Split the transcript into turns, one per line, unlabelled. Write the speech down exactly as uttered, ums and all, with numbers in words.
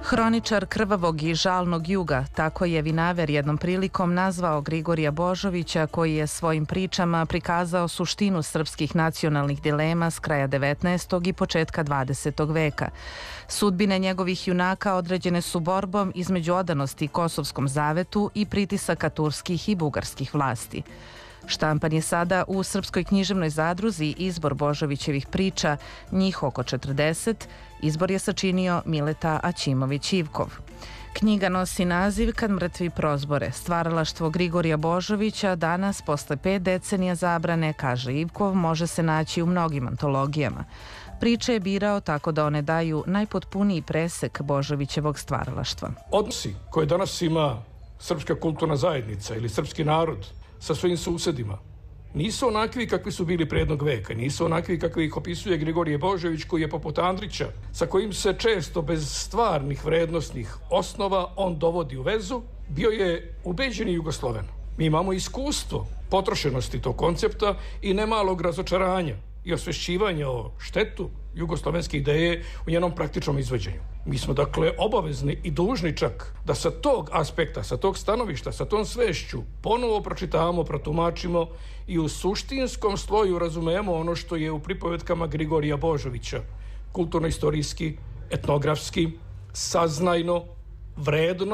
Hroničar krvavog i žalnog juga, tako je Vinaver jednom prilikom nazvao Grigorija Božovića, koji je svojim pričama prikazao suštinu srpskih nacionalnih dilema s kraja devetnaestog i početka dvadesetog veka. Sudbine njegovih junaka određene su borbom između odanosti Kosovskom zavetu i pritisaka turskih i bugarskih vlasti. Štampan je sada u Srpskoj književnoj zadruzi izbor Božovićevih priča, njih oko četrdeset. Izbor je sačinio Mileta Aćimović-Ivkov. Knjiga nosi naziv Kad mrtvi prozbore. Stvaralaštvo Grigorija Božovića danas, posle pet decenija zabrane, kaže Ivkov, može se naći u mnogim antologijama. Priče je birao tako da one daju najpotpuniji presek Božovićevog stvaralaštva.
Odnosi koje danas ima srpska kulturna zajednica ili srpski narod sa svojim susedima nisu onakvi kakvi su bili pre jednog veka, nisu onakvi kakvi ih opisuje Grigorije Božović, koji je poput Andrića, sa kojim se često bez stvarnih vrednostnih osnova on dovodi u vezu. Bio je ubeđeni Jugosloven. Mi imamo iskustvo potrošenosti tog koncepta i nemalog razočaranja i osvešćivanja o štetu jugoslovenske ideje u njenom praktičnom izvođenju. Mi smo dakle obavezni i dužni čak da sa tog aspekta, sa tog stanovišta, sa tom svešću ponovo pročitavamo, protumačimo i u suštinskom sloju razumemo ono što je u pripovetkama Grigorija Božovića kulturno-istorijski, etnografski, saznajno, vredno